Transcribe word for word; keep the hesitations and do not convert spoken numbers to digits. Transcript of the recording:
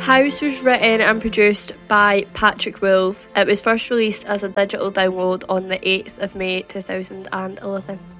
House was written and produced by Patrick Wolf. It was first released as a digital download on the eighth of May two thousand eleven.